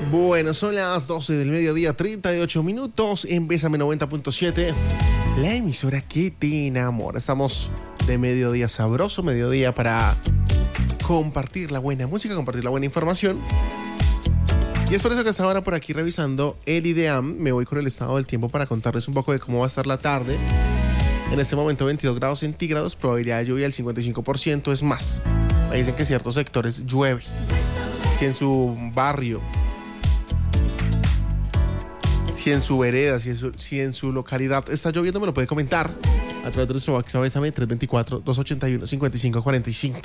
Bueno, son las 12 del mediodía, 38 minutos en Bésame 90.7, la emisora que te enamora. Estamos de mediodía sabroso, mediodía para compartir la buena música, compartir la buena información. Y es por eso que hasta ahora por aquí revisando el IDEAM, me voy con el estado del tiempo para contarles un poco de cómo va a estar la tarde. En este momento 22 grados centígrados, probabilidad de lluvia del 55%, es más. Me dicen que ciertos sectores llueve. Si en su barrio, si en su vereda, si en su localidad está lloviendo, me lo puede comentar a través de nuestro WhatsApp Bésame 324-281-5545.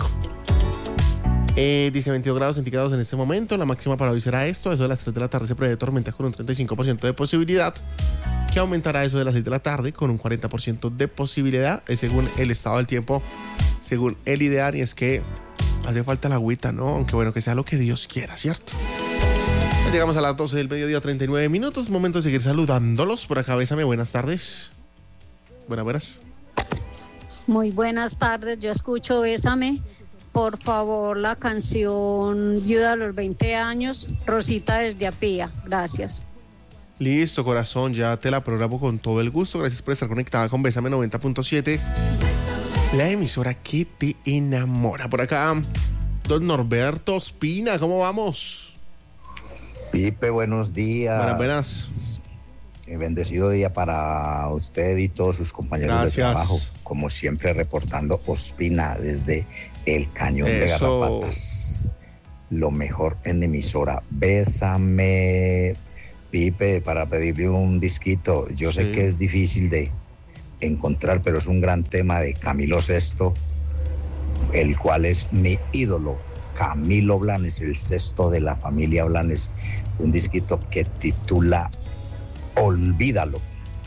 Dice 22 grados centígrados en este momento. La máxima para hoy será esto. Eso de las 3 de la tarde se prevé tormenta con un 35% de posibilidad, que aumentará eso de las 6 de la tarde con un 40% de posibilidad, según el estado del tiempo, según el IDEAM. Y es que hace falta la agüita, ¿no? Aunque bueno, que sea lo que Dios quiera, ¿cierto? Llegamos a las 12 del mediodía, 39 minutos. Momento de seguir saludándolos. Por acá, Bésame, buenas tardes. Buenas. Muy buenas tardes, yo escucho Bésame. Por favor, la canción Viuda a los 20 años, Rosita desde Apía. Gracias. Listo, corazón, ya te la programo con todo el gusto. Gracias por estar conectada con Bésame 90.7, la emisora que te enamora. Por acá, don Norberto Ospina, ¿cómo vamos? Pipe, buenos días. Buenas. Bendecido día para usted y todos sus compañeros de trabajo. Como siempre, reportando Ospina desde el Cañón de Garrapatas. Lo mejor en emisora. Bésame, Pipe, para pedirle un disquito. Yo sé que es difícil de encontrar, pero es un gran tema de Camilo VI, el cual es mi ídolo. Camilo Blanes, el sexto de la familia Blanes. Un disquito que titula Olvídalo.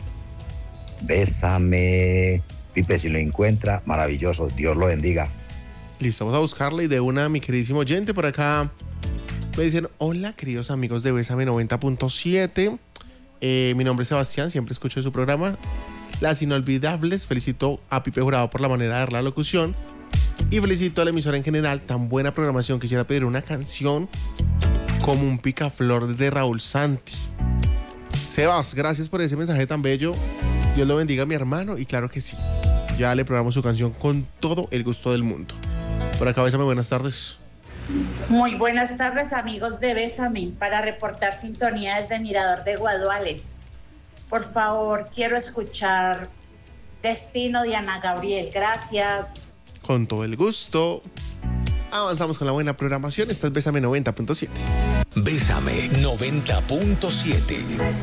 Bésame, Pipe, si lo encuentra, maravilloso. Dios lo bendiga. Listo, vamos a buscarla. Y de una, mi queridísimo oyente, por acá me dicen: hola, queridos amigos de Bésame 90.7. Mi nombre es Sebastián, siempre escucho su programa Las Inolvidables. Felicito a Pipe Jurado por la manera de dar la locución y felicito a la emisora en general, tan buena programación. Quisiera pedir una canción como un picaflor de Raúl Santi. Sebas, gracias por ese mensaje tan bello. Dios lo bendiga, mi hermano. Y claro que sí, ya le programamos su canción con todo el gusto del mundo. Por acá, Bésame, buenas tardes. Muy buenas tardes, amigos de Bésame, para reportar sintonía desde Mirador de Guaduales. Por favor, quiero escuchar Destino de Ana Gabriel. Gracias. Con todo el gusto. Avanzamos con la buena programación. Esta es Bésame 90.7. Bésame 90.7.